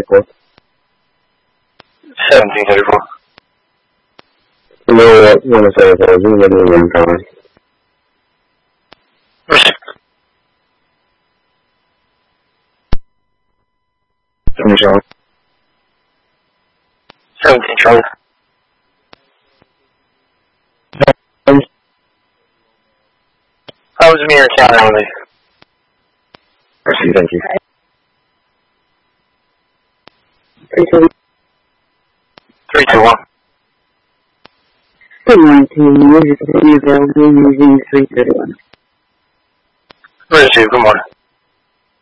airport. 1734. Hello, Buenos Aires, William Tower. Michelle. 17 Charlie. I was a mere account only. Thank you. 321. Good morning to you. This is available using 331. Good morning.